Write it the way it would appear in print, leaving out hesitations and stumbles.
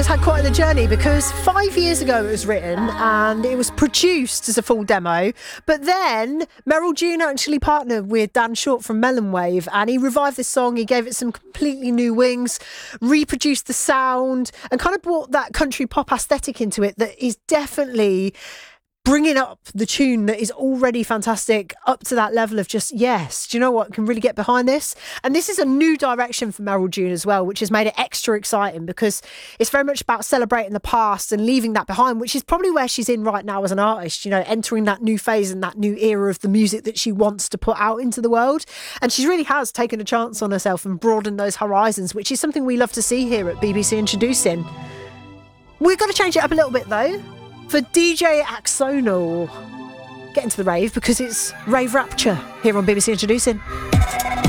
It's had quite the journey because 5 years ago it was written and it was produced as a full demo, but then Meryl June actually partnered with Dan Short from Melon Wave and he revived this song, he gave it some completely new wings, reproduced the sound and kind of brought that country pop aesthetic into it that is definitely bringing up the tune that is already fantastic up to that level of just, yes, do you know what, can really get behind this. And this is a new direction for Meryl June as well, which has made it extra exciting because it's very much about celebrating the past and leaving that behind, which is probably where she's in right now as an artist, you know, entering that new phase and that new era of the music that she wants to put out into the world. And she really has taken a chance on herself and broadened those horizons, which is something we love to see here at BBC Introducing. We've got to change it up a little bit though. For DJ Axonal, get into the rave because it's Rave Rapture here on BBC Introducing.